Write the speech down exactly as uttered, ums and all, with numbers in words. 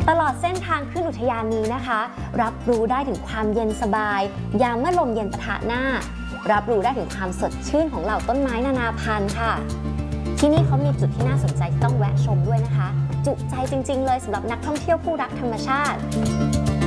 ตลอดเส้นทางขึ้นอุทยานนี้นะคะรับรู้ได้ถึงความเย็นสบายยามเมื่อลมเย็นปะทะหน้ารับรู้ได้ถึงความสดชื่นของเหล่าต้นไม้นานาพันธุ์ค่ะที่นี่เขามีจุดที่น่าสนใจที่ต้องแวะชมด้วยนะคะจุใจจริงๆเลยสำหรับนักท่องเที่ยวผู้รักธรรมชาติ